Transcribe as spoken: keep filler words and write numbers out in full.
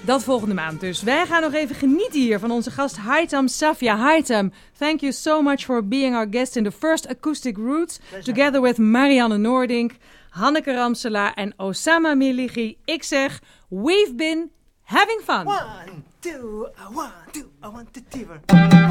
Dat volgende maand dus. Wij gaan nog even genieten hier van onze gast Haitham Safia. Haitham, thank you so much for being our guest in the first Acoustic Roots. Pleasure. Together with Marianne Noordink, Hanneke Ramselaar en Osama Miligi. Ik zeg, we've been having fun. One, two, one, two, one, two, two.